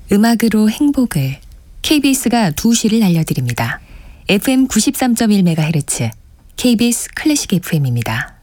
음악으로 행복을 KBS가 2시를 알려드립니다. FM 93.1MHz KBS 클래식 FM입니다.